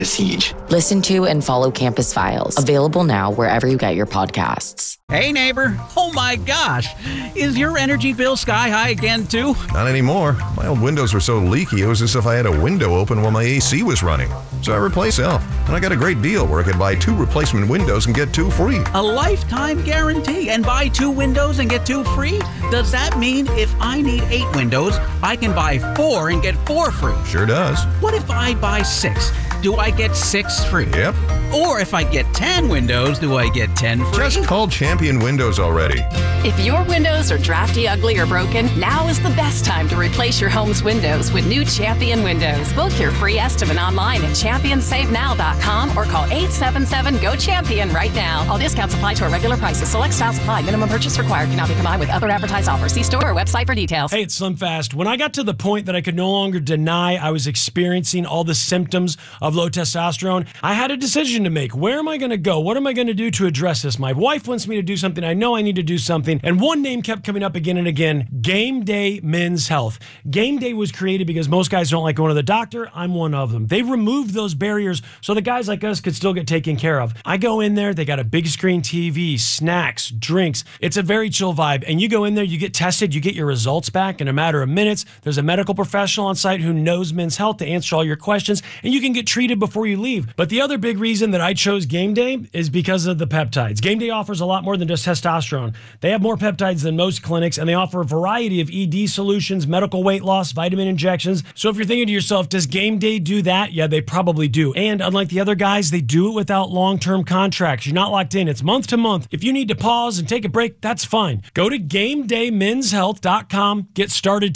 Siege. Listen to and follow Campus Files. Available now wherever you get your podcasts. Hey, neighbor. Oh, my gosh. Is your energy bill sky high again, too? Not anymore. My old windows were so leaky, it was as if I had a window open while my AC was running. So I replaced Elf, and I got a great deal where I could buy 2 replacement windows and get 2 free. A lifetime guarantee and buy 2 windows and get 2 free? Does that mean if I need 8 windows, I can buy 4 and get 4 free? Sure does. What if I buy 6? Do I get 6 free? Yep. Or if I get 10 windows, do I get 10 free? Just call Champion Windows already. If your windows are drafty, ugly, or broken, now is the best time to replace your home's windows with new Champion Windows. Book your free estimate online at championsavenow.com or call 877-GO-CHAMPION right now. All discounts apply to our regular prices. Select styles apply. Minimum purchase required. Cannot be combined with other advertised offers. See store or website for details. Hey, it's Slim Fast. When I got to the point that I could no longer deny I was experiencing all the symptoms of low testosterone, I had a decision to make. Where am I going to go? What am I going to do to address this? My wife wants me to do something. I know I need to do something. And one name kept coming up again and again: Game Day Men's Health. Game Day was created because most guys don't like going to the doctor. I'm one of them. They removed those barriers so the guys like us could still get taken care of. I go in there, they got a big screen TV, snacks, drinks. It's a very chill vibe. And you go in there, you get tested, you get your results back in a matter of minutes. There's a medical professional on site who knows men's health to answer all your questions, and you can get treated before you leave. But the other big reason that I chose Game Day is because of the peptides. Game Day offers a lot more than just testosterone. They have more peptides than most clinics, and they offer a variety of ED solutions, medical weight loss, vitamin injections. So if you're thinking to yourself, does Game Day do that? Yeah, they probably do. And unlike the other guys, they do it without long-term contracts. You're not locked in. It's month to month. If you need to pause and take a break, that's fine. Go to GameDayMen'sHealth.com. Get started